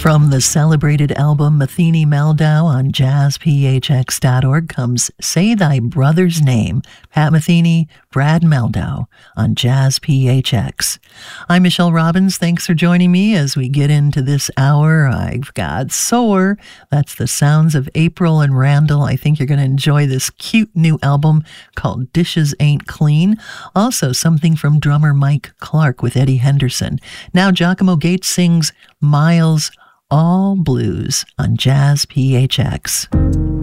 From the celebrated album Matheny Maldau on jazzphx.org comes Say Thy Brother's Name, Pat Metheny, Brad Maldau on Jazz PHX. I'm Michelle Robbins. Thanks for joining me as we get into this hour. I've got Soar. That's the sounds of April and Randall. I think you're going to enjoy this cute new album called Dishes Ain't Clean. Also, something from drummer Mike Clark with Eddie Henderson. Now, Giacomo Gates sings Miles All Blues on Jazz PHX.